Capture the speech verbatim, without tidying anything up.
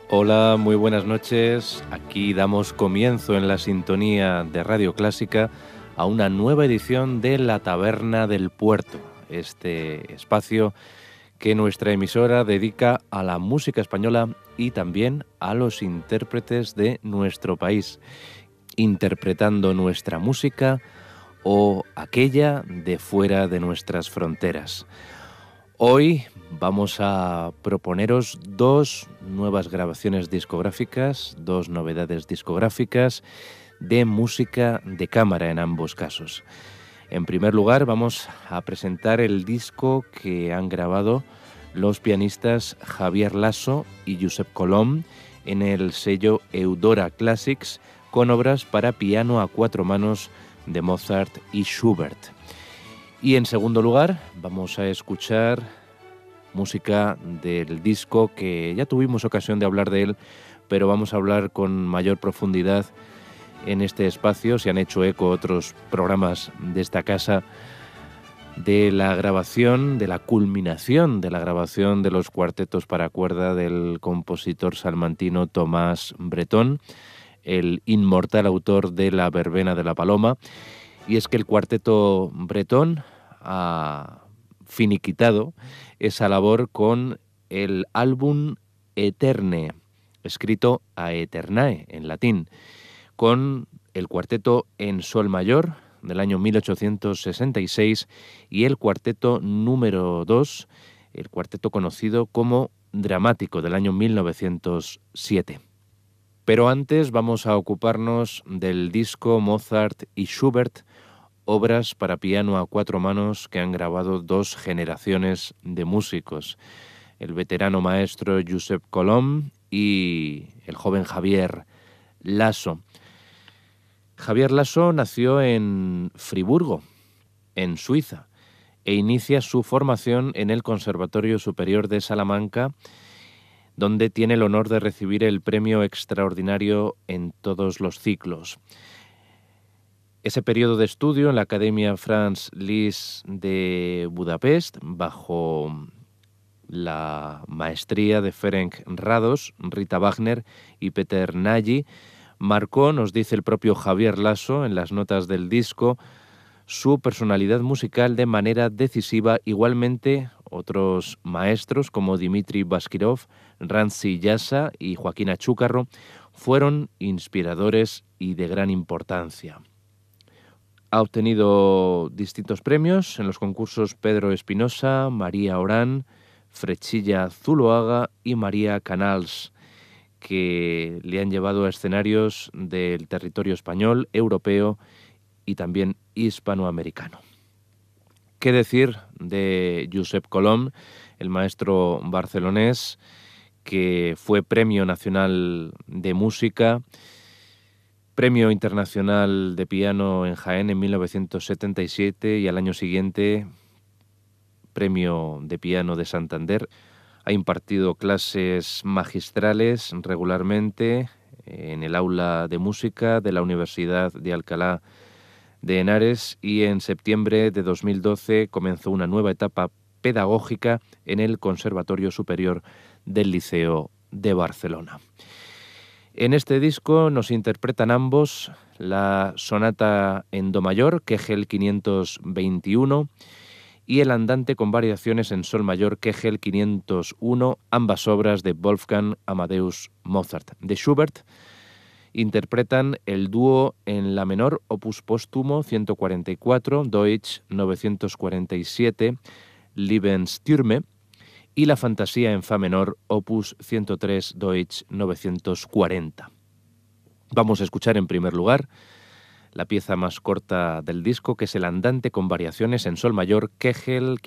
Hola, muy buenas noches. Aquí damos comienzo en la sintonía de Radio Clásica a una nueva edición de La Taberna del Puerto, este espacio que nuestra emisora dedica a la música española y también a los intérpretes de nuestro país, interpretando nuestra música o aquella de fuera de nuestras fronteras. Hoy vamos a proponeros dos nuevas grabaciones discográficas, dos novedades discográficas de música de cámara en ambos casos. En primer lugar, vamos a presentar el disco que han grabado los pianistas Javier Lasso y Josep Colom en el sello Eudora Classics, con obras para piano a cuatro manos de Mozart y Schubert. Y en segundo lugar, vamos a escuchar música del disco que ya tuvimos ocasión de hablar de él, pero vamos a hablar con mayor profundidad en este espacio. Se han hecho eco otros programas de esta casa de la grabación, de la culminación de la grabación de los cuartetos para cuerda del compositor salmantino Tomás Bretón, el inmortal autor de La verbena de la paloma. Y es que el cuarteto Bretón ha finiquitado esa labor con el álbum Eterne, escrito Aeternae en latín, con el cuarteto en sol mayor del año mil ochocientos sesenta y seis y el cuarteto número dos, el cuarteto conocido como dramático del año mil novecientos siete. Pero antes vamos a ocuparnos del disco Mozart y Schubert, obras para piano a cuatro manos que han grabado dos generaciones de músicos, el veterano maestro Josep Colom y el joven Javier Lasso. Javier Lasso nació en Friburgo, en Suiza, e inicia su formación en el Conservatorio Superior de Salamanca, donde tiene el honor de recibir el premio extraordinario en todos los ciclos. Ese periodo de estudio en la Academia Franz Liszt de Budapest, bajo la maestría de Ferenc Rados, Rita Wagner y Peter Nagy, marcó, nos dice el propio Javier Lasso en las notas del disco, su personalidad musical de manera decisiva. Igualmente, otros maestros como Dmitri Bashkirov, Ransi Yassa y Joaquín Achúcarro fueron inspiradores y de gran importancia. Ha obtenido distintos premios en los concursos Pedro Espinosa, María Orán, Frechilla Zuloaga y María Canals, que le han llevado a escenarios del territorio español, europeo y también hispanoamericano. ¿Qué decir de Josep Colom, el maestro barcelonés, que fue Premio Nacional de Música, Premio Internacional de Piano en Jaén en mil novecientos setenta y siete y al año siguiente Premio de Piano de Santander? Ha impartido clases magistrales regularmente en el aula de música de la Universidad de Alcalá de Henares y en septiembre de dos mil doce comenzó una nueva etapa pedagógica en el Conservatorio Superior del Liceo de Barcelona. En este disco nos interpretan ambos la sonata en do mayor, Kegel quinientos veintiuno, y el andante con variaciones en sol mayor, Kegel quinientos uno, ambas obras de Wolfgang Amadeus Mozart. De Schubert interpretan el dúo en la menor, opus póstumo ciento cuarenta y cuatro, Deutsch novecientos cuarenta y siete, Lebensstürme, y la fantasía en fa menor, opus ciento tres, Deutsch novecientos cuarenta. Vamos a escuchar en primer lugar la pieza más corta del disco, que es el andante con variaciones en sol mayor, Kegel